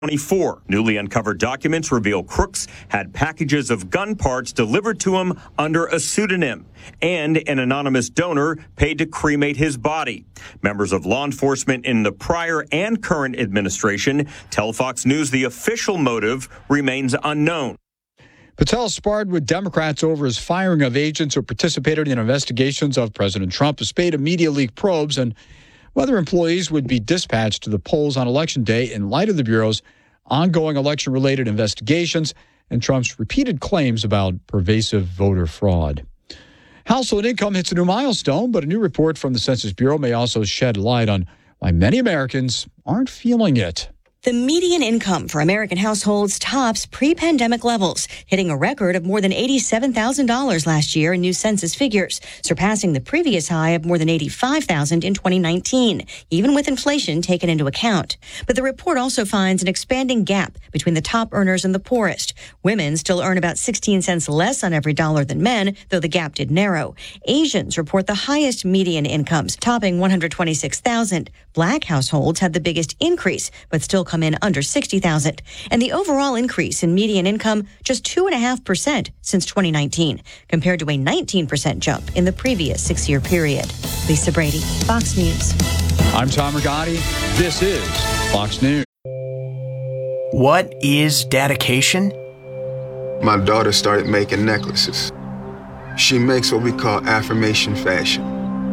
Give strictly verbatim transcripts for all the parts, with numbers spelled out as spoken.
twenty-four. Newly uncovered documents reveal Crooks had packages of gun parts delivered to him under a pseudonym, and an anonymous donor paid to cremate his body. Members of law enforcement in the prior and current administration tell Fox News the official motive remains unknown. Patel sparred with Democrats over his firing of agents who participated in investigations of President Trump. A spate of media leak probes and whether employees would be dispatched to the polls on Election Day in light of the Bureau's ongoing election-related investigations and Trump's repeated claims about pervasive voter fraud. Household income hits a new milestone, but a new report from the Census Bureau may also shed light on why many Americans aren't feeling it. The median income for American households tops pre-pandemic levels, hitting a record of more than eighty-seven thousand dollars last year in new census figures, surpassing the previous high of more than eighty-five thousand dollars in twenty nineteen, even with inflation taken into account. But the report also finds an expanding gap between the top earners and the poorest. Women still earn about sixteen cents less on every dollar than men, though the gap did narrow. Asians report the highest median incomes, topping one hundred twenty-six thousand dollars. Black households had the biggest increase, but still come in under sixty thousand dollars. And the overall increase in median income just two point five percent since twenty nineteen, compared to a nineteen percent jump in the previous six-year period. Lisa Brady, Fox News. I'm Tom Rigotti. This is Fox News. What is dedication? My daughter started making necklaces. She makes what we call affirmation fashion.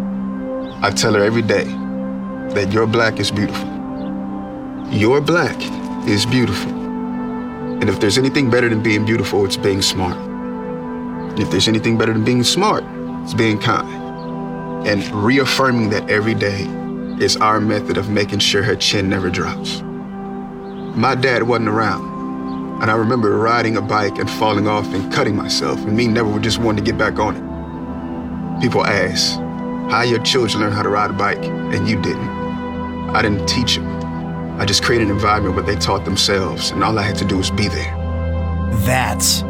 I tell her every day that your black is beautiful. Your black is beautiful. And if there's anything better than being beautiful, it's being smart. And if there's anything better than being smart, it's being kind. And reaffirming that every day is our method of making sure her chin never drops. My dad wasn't around, and I remember riding a bike and falling off and cutting myself, and me never just wanted to get back on it. People ask, how your children learn how to ride a bike, and you didn't. I didn't teach them. I just created an environment where they taught themselves, and all I had to do was be there. That's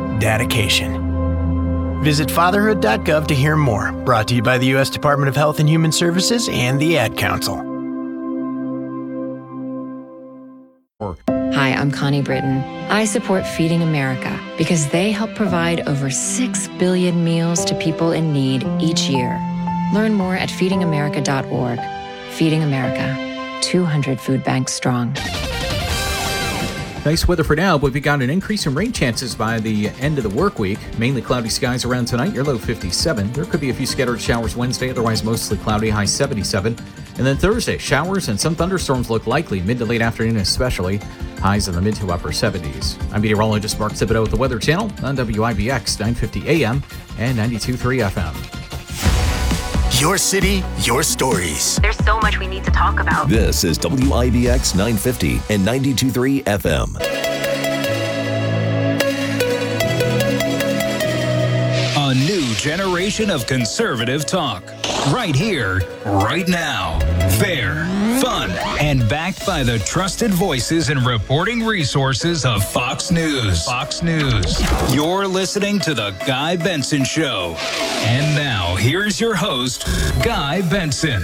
dedication. Visit fatherhood dot gov to hear more. Brought to you by the U S Department of Health and Human Services and the Ad Council. Hi, I'm Connie Britton. I support Feeding America because they help provide over six billion meals to people in need each year. Learn more at feeding america dot org. Feeding America. two hundred food banks strong. Nice weather for now, but we got an increase in rain chances by the end of the work week. Mainly cloudy skies around tonight, your low fifty-seven. There could be a few scattered showers Wednesday, otherwise mostly cloudy, high seventy-seven. And then Thursday, showers and some thunderstorms look likely, mid to late afternoon especially. Highs in the mid to upper seventies. I'm meteorologist Mark Thibodeau with the Weather Channel on W I B X nine fifty A M and ninety-two point three F M. Your city, your stories. There's so much we need to talk about. This is W I B X nine fifty and ninety-two point three F M. A new generation of conservative talk. Right here, right now. Fair, fun, and backed by the trusted voices and reporting resources of Fox News. Fox News. You're listening to The Guy Benson Show. And now, here's your host, Guy Benson.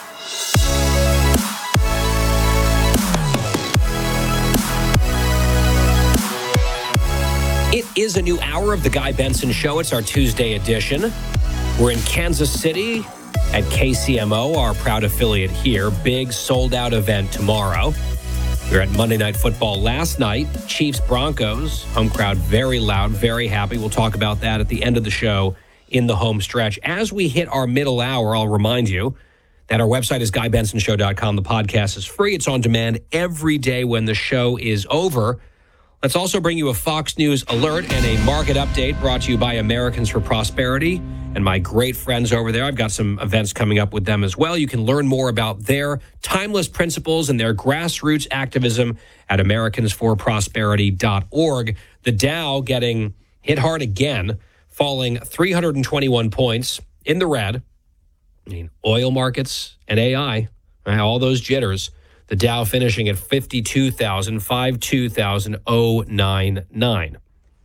It is a new hour of The Guy Benson Show. It's our Tuesday edition. We're in Kansas City at K C M O, our proud affiliate here. Big sold-out event tomorrow. We were at Monday Night Football last night. Chiefs-Broncos. Home crowd very loud, very happy. We'll talk about that at the end of the show in the home stretch. As we hit our middle hour, I'll remind you that our website is guy benson show dot com. The podcast is free. It's on demand every day when the show is over. Let's also bring you a Fox News alert and a market update brought to you by Americans for Prosperity and my great friends over there. I've got some events coming up with them as well. You can learn more about their timeless principles and their grassroots activism at americans for prosperity dot org. The Dow getting hit hard again, falling three hundred twenty-one points in the red. I mean, oil markets and A I, all those jitters. The Dow finishing at fifty-two thousand fifty-two thousand ninety-nine.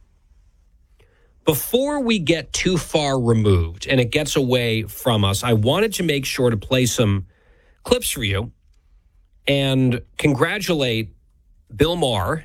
Before we get too far removed and it gets away from us, I wanted to make sure to play some clips for you and congratulate Bill Maher